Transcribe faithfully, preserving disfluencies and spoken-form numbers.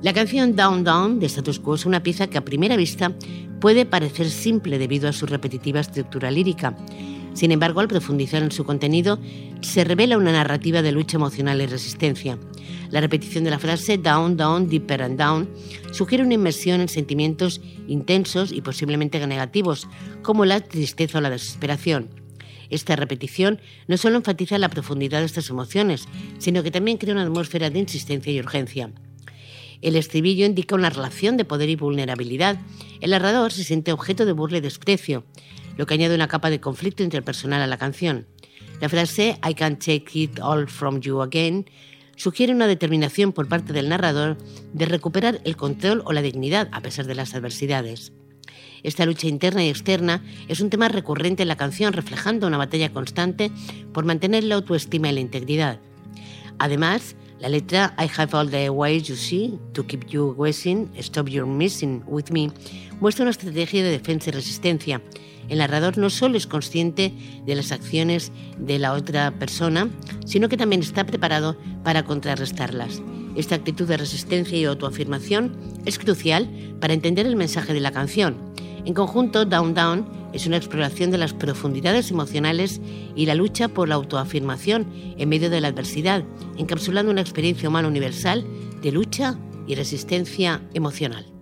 La canción Down Down de Status Quo es una pieza que a primera vista puede parecer simple debido a su repetitiva estructura lírica. Sin embargo, al profundizar en su contenido, se revela una narrativa de lucha emocional y resistencia. La repetición de la frase Down, Down, Deeper and Down sugiere una inmersión en sentimientos intensos y posiblemente negativos, como la tristeza o la desesperación. Esta repetición no solo enfatiza la profundidad de estas emociones, sino que también crea una atmósfera de insistencia y urgencia. El estribillo indica una relación de poder y vulnerabilidad. El narrador se siente objeto de burla y desprecio, lo que añade una capa de conflicto interpersonal a la canción. La frase I can't take it all from you again sugiere una determinación por parte del narrador de recuperar el control o la dignidad a pesar de las adversidades. Esta lucha interna y externa es un tema recurrente en la canción, reflejando una batalla constante por mantener la autoestima y la integridad. Además, la letra I have all the ways you see to keep you guessing, stop your messing with me muestra una estrategia de defensa y resistencia. El narrador no solo es consciente de las acciones de la otra persona, sino que también está preparado para contrarrestarlas. Esta actitud de resistencia y autoafirmación es crucial para entender el mensaje de la canción. En conjunto, Down Down es una exploración de las profundidades emocionales y la lucha por la autoafirmación en medio de la adversidad, encapsulando una experiencia humana universal de lucha y resistencia emocional.